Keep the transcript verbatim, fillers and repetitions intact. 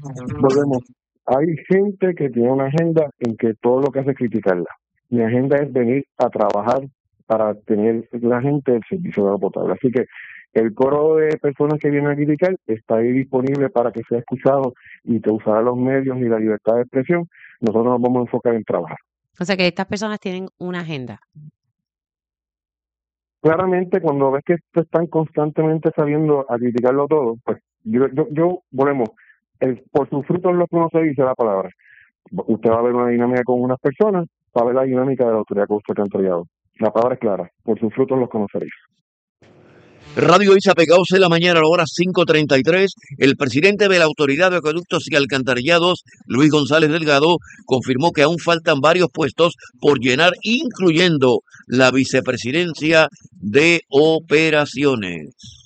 Volvemos. Hay gente que tiene una agenda en que todo lo que hace es criticarla. Mi agenda es venir a trabajar para tener la gente el servicio de agua potable. Así que el coro de personas que vienen a criticar está ahí disponible para que sea escuchado y que usará los medios y la libertad de expresión. Nosotros nos vamos a enfocar en trabajar. O sea que estas personas tienen una agenda. Claramente, cuando ves que están constantemente saliendo a criticarlo todo, pues yo, yo, yo volvemos, el, por sus frutos los conoce, dice la palabra. Usted va a ver una dinámica con unas personas, va a ver la dinámica de la autoridad que usted ha entregado. La palabra es clara, por sus frutos los conoceréis. Radio Isa, pegados en la mañana a la hora cinco treinta y tres, el presidente de la Autoridad de Acueductos y Alcantarillados, Luis González Delgado, confirmó que aún faltan varios puestos por llenar, incluyendo la vicepresidencia de operaciones.